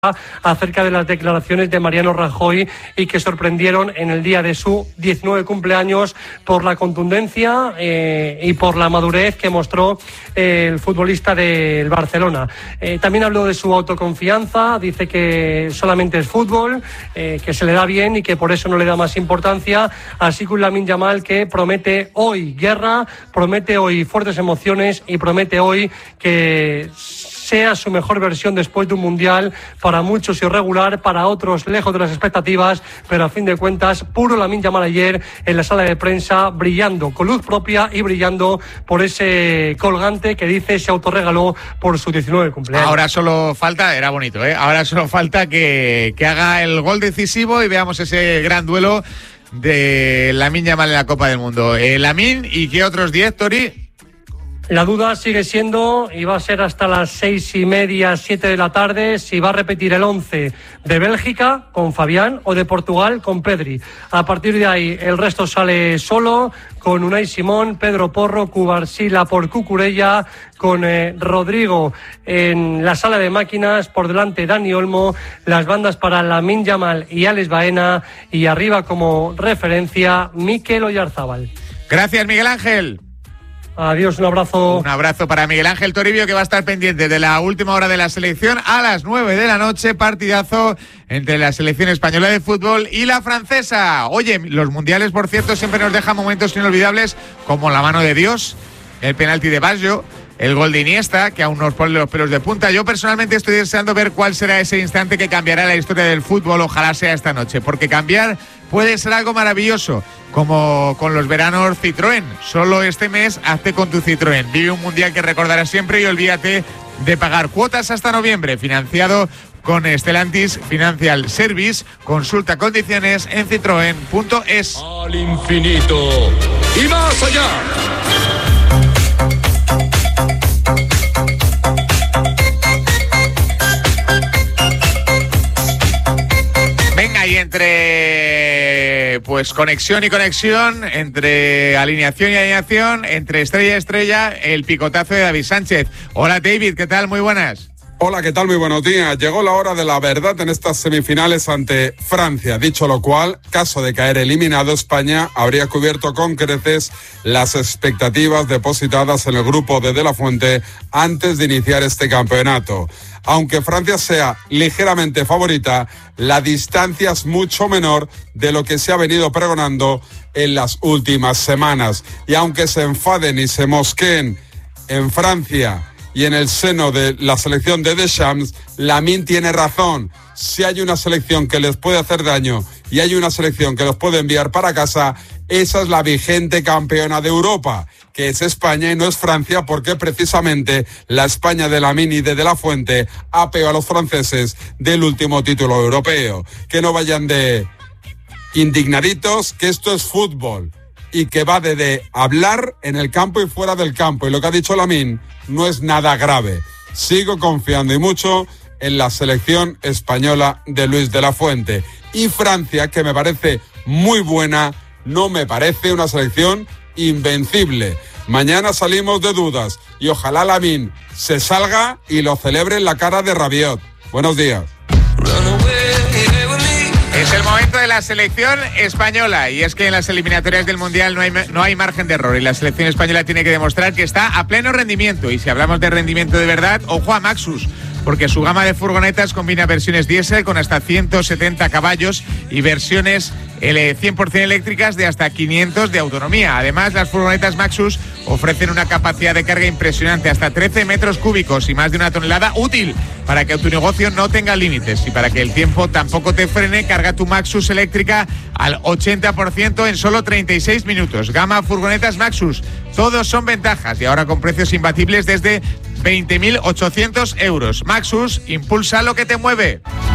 acerca de las declaraciones de Mariano Rajoy y que sorprendieron en el día de su 19 cumpleaños por la contundencia y por la madurez que mostró el futbolista del Barcelona. También habló de su autoconfianza, dice que solamente es fútbol, que se le da bien y que por eso no le da más importancia, así que un Lamine Yamal que promete hoy guerra, promete hoy fuertes emociones y promete hoy que sea su mejor versión después de un mundial, para muchos irregular, para otros lejos de las expectativas, pero a fin de cuentas, puro Lamine Yamal ayer en la sala de prensa, brillando con luz propia y brillando por ese colgante que dice se autorregaló por su 19 cumpleaños. Ahora solo falta, era bonito, ahora solo falta que haga el gol decisivo y veamos ese gran duelo de Lamine Yamal en la Copa del Mundo. Lamine, ¿y qué otros 10, Tori? La duda sigue siendo, y va a ser hasta las 6:30, 7 de la tarde, si va a repetir el 11 de Bélgica con Fabián o de Portugal con Pedri. A partir de ahí, el resto sale solo, con Unai Simón, Pedro Porro, Cubarsí, por Cucurella, con Rodrigo en la sala de máquinas, por delante Dani Olmo, las bandas para Lamine Yamal y Alex Baena, y arriba como referencia Mikel Oyarzábal. Gracias, Miguel Ángel. Adiós, un abrazo. Un abrazo para Miguel Ángel Toribio, que va a estar pendiente de la última hora de la selección a las 9 de la noche, partidazo entre la selección española de fútbol y la francesa. Oye, los mundiales, por cierto, siempre nos dejan momentos inolvidables, como la mano de Dios, el penalti de Baggio, el gol de Iniesta, que aún nos pone los pelos de punta. Yo personalmente estoy deseando ver cuál será ese instante que cambiará la historia del fútbol. Ojalá sea esta noche, porque cambiar puede ser algo maravilloso, como con los veranos Citroën. Solo este mes hazte con tu Citroën. Vive un mundial que recordarás siempre y olvídate de pagar cuotas hasta noviembre. Financiado con Stellantis Financial Service. Consulta condiciones en citroen.es. Al infinito y más allá. Y entre conexión y conexión, entre alineación y alineación, entre estrella y estrella, el picotazo de David Sánchez. Hola David, ¿qué tal? Muy buenas. Hola, ¿qué tal? Muy buenos días. Llegó la hora de la verdad en estas semifinales ante Francia. Dicho lo cual, caso de caer eliminado, España habría cubierto con creces las expectativas depositadas en el grupo de la Fuente antes de iniciar este campeonato. Aunque Francia sea ligeramente favorita, la distancia es mucho menor de lo que se ha venido pregonando en las últimas semanas. Y aunque se enfaden y se mosqueen en Francia y en el seno de la selección de Deschamps, Lamine tiene razón. Si hay una selección que les puede hacer daño y hay una selección que los puede enviar para casa, esa es la vigente campeona de Europa, que es España y no es Francia, porque precisamente la España de Lamine y de la Fuente apeó a los franceses del último título europeo. Que no vayan de indignaditos, que esto es fútbol y que va de hablar en el campo y fuera del campo, y lo que ha dicho Lamine no es nada grave. Sigo confiando y mucho en la selección española de Luis de la Fuente. Y Francia, que me parece muy buena, no me parece una selección invencible. Mañana salimos de dudas y ojalá Lamine se salga y lo celebre en la cara de Rabiot. Buenos días. Es el momento de la selección española, y es que en las eliminatorias del Mundial no hay margen de error, y la selección española tiene que demostrar que está a pleno rendimiento. Y si hablamos de rendimiento de verdad, ojo a Maxus, porque su gama de furgonetas combina versiones diésel con hasta 170 caballos y versiones 100% eléctricas de hasta 500 de autonomía. Además, las furgonetas Maxus ofrecen una capacidad de carga impresionante, hasta 13 metros cúbicos y más de 1 tonelada, útil para que tu negocio no tenga límites y para que el tiempo tampoco te frene. Carga tu Maxus eléctrica al 80% en solo 36 minutos. Gama furgonetas Maxus, todos son ventajas y ahora con precios imbatibles desde 20.800 euros. Maxus, impulsa lo que te mueve.